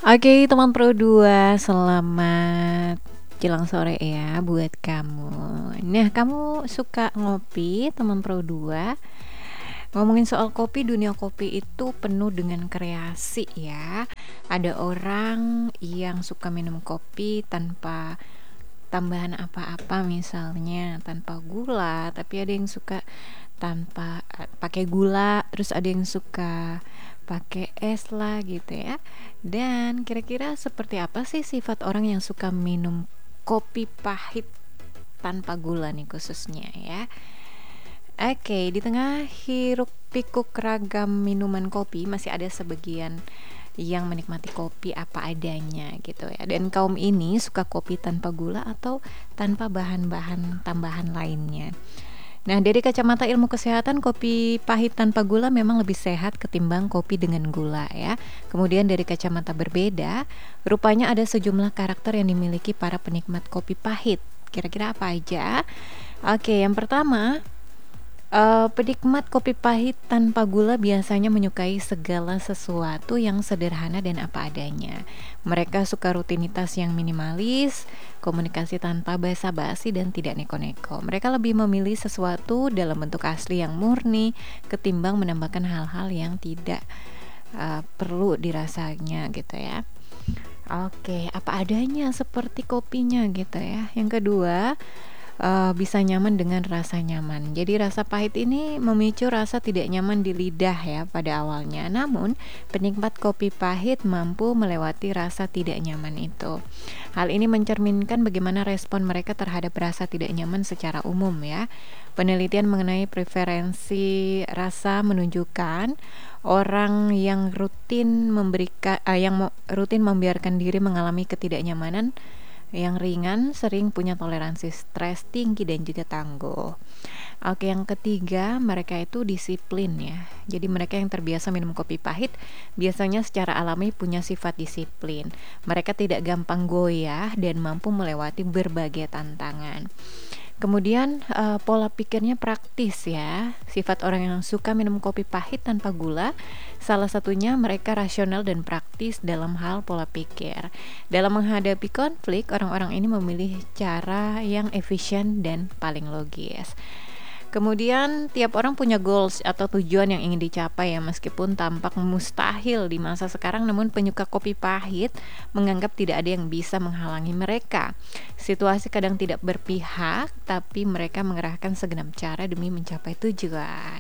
Oke, teman Pro 2, selamat jelang sore ya buat kamu. Nah, kamu suka ngopi, teman Pro 2? Ngomongin soal kopi, dunia kopi itu penuh dengan kreasi ya. Ada orang yang suka minum kopi tanpa tambahan apa-apa, misalnya tanpa gula, tapi ada yang suka tanpa pakai gula, terus ada yang suka pakai es lah gitu ya. Dan kira-kira seperti apa sih sifat orang yang suka minum kopi pahit tanpa gula nih khususnya ya? Oke, di tengah hiruk pikuk ragam minuman kopi masih ada sebagian yang menikmati kopi apa adanya gitu ya. Dan kaum ini suka kopi tanpa gula atau tanpa bahan-bahan tambahan lainnya. Nah, dari kacamata ilmu kesehatan, kopi pahit tanpa gula memang lebih sehat ketimbang kopi dengan gula ya. Kemudian dari kacamata berbeda, rupanya ada sejumlah karakter yang dimiliki para penikmat kopi pahit. Kira-kira apa aja? Oke, yang pertama, penikmat kopi pahit tanpa gula biasanya menyukai segala sesuatu yang sederhana dan apa adanya. Mereka suka rutinitas yang minimalis, komunikasi tanpa basa-basi dan tidak neko-neko. Mereka lebih memilih sesuatu dalam bentuk asli yang murni ketimbang menambahkan hal-hal yang tidak perlu dirasanya gitu ya. Oke, apa adanya seperti kopinya gitu ya. Yang kedua, bisa nyaman dengan rasa nyaman. Jadi rasa pahit ini memicu rasa tidak nyaman di lidah ya pada awalnya. Namun, penikmat kopi pahit mampu melewati rasa tidak nyaman itu. Hal ini mencerminkan bagaimana respon mereka terhadap rasa tidak nyaman secara umum ya. Penelitian mengenai preferensi rasa menunjukkan orang yang rutin membiarkan diri mengalami ketidaknyamanan yang ringan sering punya toleransi stres tinggi dan juga tangguh. Oke, yang ketiga, mereka itu disiplin ya. Jadi mereka yang terbiasa minum kopi pahit biasanya secara alami punya sifat disiplin. Mereka tidak gampang goyah dan mampu melewati berbagai tantangan. Kemudian pola pikirnya praktis ya. Sifat orang yang suka minum kopi pahit tanpa gula, salah satunya mereka rasional dan praktis dalam hal pola pikir. Dalam menghadapi konflik, orang-orang ini memilih cara yang efisien dan paling logis. Kemudian tiap orang punya goals atau tujuan yang ingin dicapai ya, meskipun tampak mustahil di masa sekarang, namun penyuka kopi pahit menganggap tidak ada yang bisa menghalangi mereka. Situasi kadang tidak berpihak, tapi mereka mengerahkan segenap cara demi mencapai tujuan.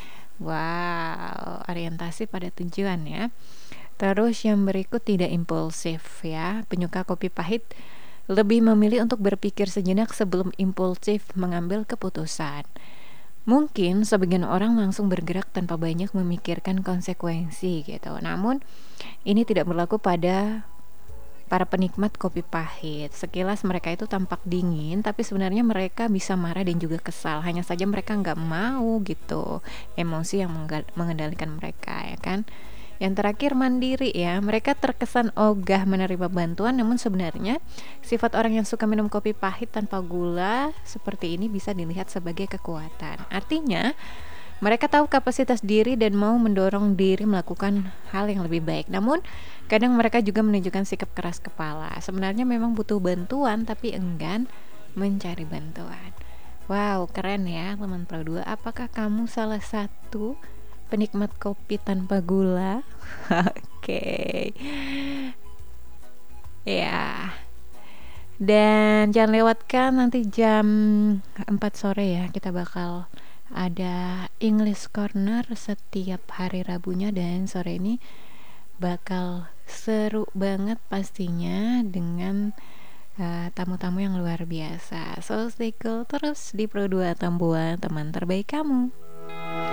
Wow, orientasi pada tujuan ya. Terus yang berikut, tidak impulsif ya. Penyuka kopi pahit lebih memilih untuk berpikir sejenak sebelum impulsif mengambil keputusan. Mungkin sebagian orang langsung bergerak tanpa banyak memikirkan konsekuensi gitu. Namun ini tidak berlaku pada para penikmat kopi pahit. Sekilas mereka itu tampak dingin, tapi sebenarnya mereka bisa marah dan juga kesal. Hanya saja mereka nggak mau gitu, emosi yang mengendalikan mereka ya kan. Yang terakhir, mandiri ya. Mereka terkesan ogah menerima bantuan, namun sebenarnya sifat orang yang suka minum kopi pahit tanpa gula seperti ini bisa dilihat sebagai kekuatan. Artinya, mereka tahu kapasitas diri dan mau mendorong diri melakukan hal yang lebih baik. Namun, kadang mereka juga menunjukkan sikap keras kepala. Sebenarnya memang butuh bantuan, tapi enggan mencari bantuan. Wow, keren ya teman Pro 2. Apakah kamu salah satu penikmat kopi tanpa gula? Oke. Ya. Dan jangan lewatkan nanti jam 4 sore ya, kita bakal ada English Corner setiap hari Rabunya, dan sore ini bakal seru banget pastinya dengan tamu-tamu yang luar biasa. So stay cool terus di Pro 2 Tambuhan, teman terbaik kamu.